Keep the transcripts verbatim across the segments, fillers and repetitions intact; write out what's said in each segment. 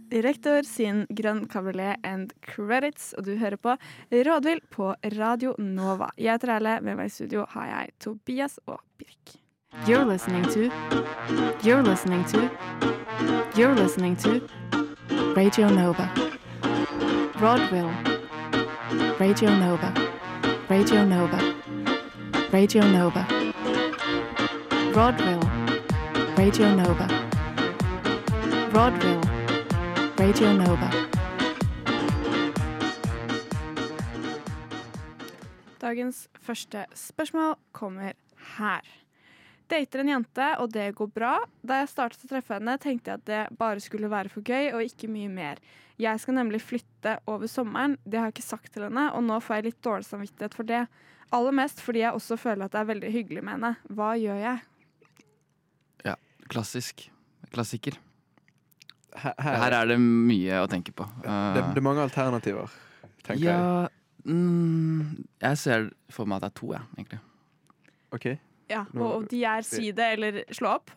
Rektor sin Grønn Cabriolet and Credits, og du hører på Rådvill på Radio Nova. Jeg heter Erle, med meg i studio har jeg Tobias og Birk. You're listening to You're listening to You're listening to Radio Nova. Rådvill. Radio Nova. Radio Nova. Radio Nova. Rådvill. Radio Nova. Rådvill. Radio Nova. Dagens første spørsmål kommer her. Dater en jente, og det går bra. Da jeg startet å treffe henne, tenkte jeg at det bare skulle være for gøy, og ikke mye mer. Jeg skal nemlig flytte over sommeren. Det har jeg ikke sagt til henne, og nå får jeg litt dårlig samvittighet for det. Aller mest fordi jeg også føler at det er veldig hyggelig med henne. Hva gjør jeg? Ja, klassisk. Klassiker. Her, her. her er det mye å tenke på. Uh, det, det er mange alternativer, tenker ja, jeg. Mm, jeg ser for meg at det er to, ja, egentlig. Ok. Ja, og de er si det eller slå opp?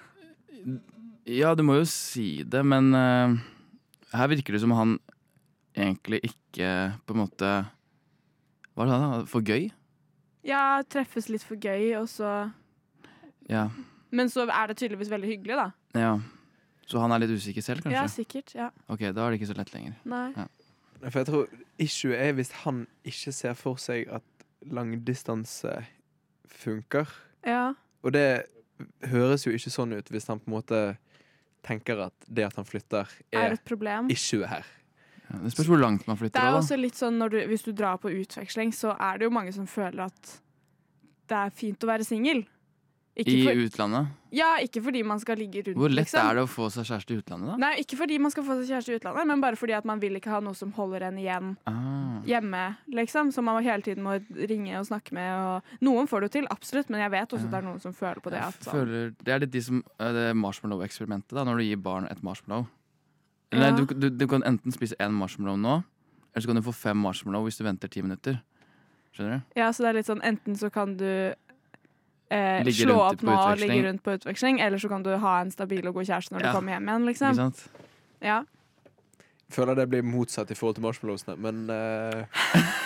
Ja, du må jo si det, men uh, her virker det som han egentlig ikke på en måte hva er det da? For gøy? Ja, treffes litt for gøy, og så ja. Men så er det tydeligvis veldig hyggelig, da. Ja, så han er litt usikker selv, kanskje? Ja, sikkert, ja. Ok, da er det ikke så lett lenger. Nei. Ja. For jeg tror issue er hvis han ikke ser for seg at langdistanse funker. Ja. Og det høres jo ikke sånn ut hvis han på en måte tenker at det at han flytter er, er et problem. Issue her. Ja, det spørs hvor langt man flytter. Det er da. også litt sånn når du, hvis du drar på utveksling, så er det jo mange som føler at det er fint å være single. I for, utlandet? Ja, ikke fordi man skal ligge rundt. Hvor lett liksom. er det å få seg kjæreste i utlandet da? Nei, ikke fordi man skal få seg kjæreste i utlandet, men bare fordi at man vil ikke ha noe som holder en igjen ah. hjemme, liksom. Som man hele tiden må ringe og snakke med. Og noen får det til, absolutt, men jeg vet også at det er noen som føler på det. At, sånn. føler, det er litt de som, det marshmallow-eksperimentet da, når du gir barn et marshmallow. Ja. Nei, du, du, du kan enten spise en marshmallow nå, eller så kan du få fem marshmallow hvis du venter ti minutter. Skjønner du? Ja, så det er litt sånn, enten så kan du Eh, ligge slå opp nå og ligge utveksling. rundt på utveksling, eller så kan du ha en stabil og god kjæreste når Ja. du kommer hjem igjen, liksom. Ikke sant? Ja. Føler det blir motsatt i forhold til marshmallowsene, men uh...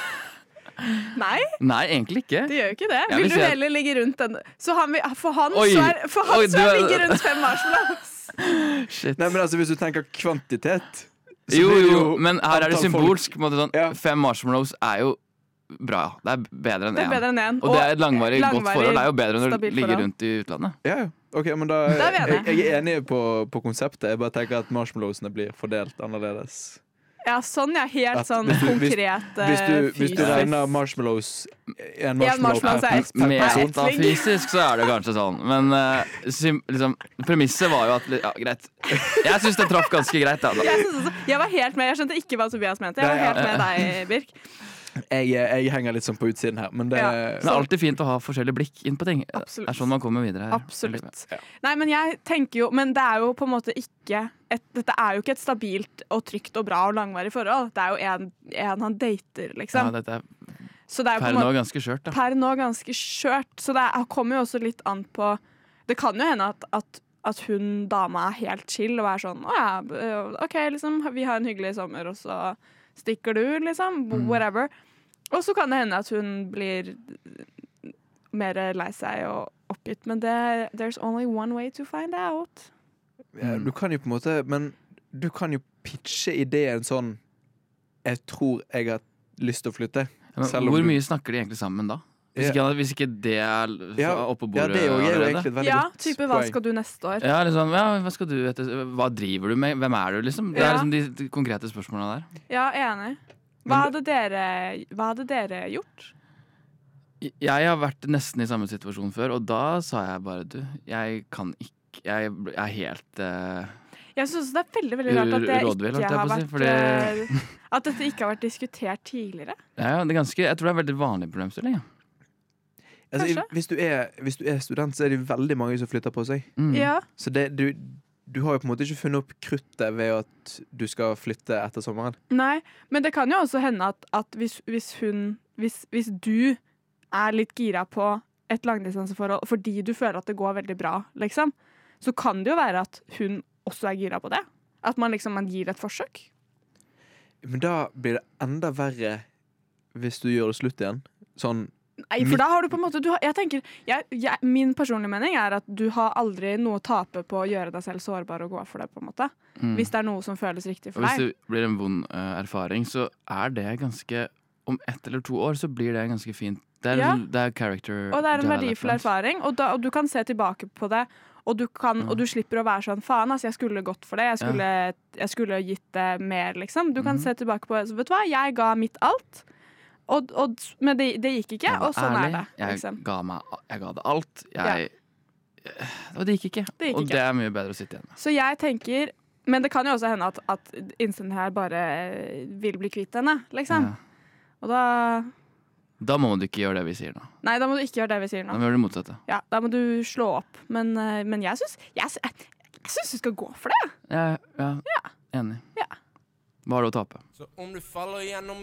Nei, Nei, egentlig ikke. det gjør jo ikke det. Jeg Vil vil du si at- heller ligge rundt en Så han, vil- for han Oi. så er, for han Oi, så er du er- ligge rundt fem marshmallows. Shit. Nei, men altså, hvis du tenker kvantitet så Jo, blir det jo, men her er det antall symbolsk. På en måte sånn, Ja. Fem marshmallows er jo bra. Det er bedre enn Det er én. bedre enn én. Og det er et langvarig, godt langvarig, forhold. Det er jo bedre enn å stabilt ligge forhold. rundt i utlandet. Ja, ja. Ok, men da Da er vi jeg, enige. jeg er enig på, på konseptet. Jeg bare tenker at marshmallowsene blir fordelt annerledes. Ja, sånn, ja. Helt At sånn hvis du- hvis- konkret Hvis du, hvis du fysisk. regner marshmallows En marshmallow marshmallow per, er- per, per person. Metafysisk så er det kanskje sånn. Men uh, sim, liksom, premisset var jo at Ja, greit. Jeg syns det traff ganske greit. Da, da. Jeg, synes også, jeg var helt med. Jeg skjønte ikke hva Tobias mente. Jeg var Nei, ja. helt med deg, Birk. Jeg, jeg henger litt sånn på utsiden her, men det Ja. Men det er alltid fint å ha forskjellig blikk inn på ting. Absolutt. Det er sånn man kommer videre. her. Absolutt. Ja. Nei, men jeg tenker jo Men det er jo på en måte ikke et, Dette er jo ikke et stabilt og trygt og bra og langvarig forhold. Det er jo en, en han dater, Ja, liksom. dette er Så det er jo på per en nå måte ganske skjørt, da. per nå ganske skjørt. Så det er, kommer jo også litt an på Det kan jo hende at, at, at hun dama er helt chill og er sånn Å ja, OK, liksom, vi har en hyggelig sommer, og så stikker du, liksom. Mm. Whatever. Og så kan det hende at hun blir mer lei seg og oppgitt, men det, there's only one way to find out. Ja, du kan jo på en måte Men du kan jo pitche ideen sånn Jeg tror jeg har lyst til å flytte. Men Selv om hvor du- mye snakker de egentlig sammen da? Hvis ikke, hvis ikke det er Ja, oppe på ja, bordet det er jo, er jo allerede? egentlig et veldig Ja, godt type hva poeng. skal du neste år? Ja, liksom, ja, hva skal du etter, hva driver du med? Hvem er du, liksom? Det er Ja. liksom de, de konkrete spørsmålene der. Ja, enig. Hva hadde dere, hva hadde dere gjort? Jeg har vært nesten i samme situasjon før, og da sa jeg bare du, jeg kan ikke Jeg er helt uh, Jeg synes det er veldig veldig rart at det Rådvill, holdt ikke jeg har på å si, vært fordi- eh, At dette ikke har vært diskutert tidligere. ja, det er ganske, Jeg tror det er veldig vanlig problemstilling. Ja. Altså, i- Kanskje? hvis, du er, hvis du er student, så er det veldig mange som flytter på seg. Mm. Ja, Så det, du, du har jo på en måte ikke funnet opp kruttet ved at du skal flytte etter sommeren. nei, men det kan jo også hende at, at hvis, hvis hun hvis, hvis du er litt gira på et langdistanseforhold fordi du føler at det går veldig bra, liksom, så kan det jo være at hun også er gira på det. At man liksom man gir et forsøk. Men da blir det enda verre hvis du gjør det slutt igjen. Sånn Nei, for da har du på en måte du har, jeg tenker, jeg, jeg, Min personlige mening er at du har aldri noe å tape på å gjøre deg selv sårbar og gå for det, på en måte. Mm. Hvis det er noe som føles riktig for Og hvis deg. det blir en vond uh, erfaring, så er det ganske om ett eller to år så blir det ganske fint. Det er, Ja. det er character Og det er en verdifull development. erfaring, og, da, og du kan se tilbake på det. Og du, kan, Ja. og du slipper å være sånn faen, altså, jeg skulle gått for det. Jeg skulle, jeg skulle gitt det mer, liksom. Du kan Mhm. se tilbake på det. Så vet du hva, jeg ga mitt alt. Og, og, men det, det gikk ikke, Jeg var og sånn ærlig, er det. Jeg, Liksom. ga meg, jeg ga det alt. Jeg, Og det gikk ikke. Det gikk og ikke. det er mye bedre å sitte igjen med. Så jeg tenker Men det kan jo også hende at, at Instant her bare eh, vil bli kvitt henne, liksom. Ja. Og da Da må du ikke gjøre det vi sier nå. Nei, da må du ikke gjøre det vi sier Da nå. må du gjøre det motsatte. Ja, da må du slå opp. Men, eh, men jeg syns jeg, sy- jeg, jeg syns du skal gå for det. Ja, ja, enig. Ja. Hva har du å tape? Så om du faller gjennom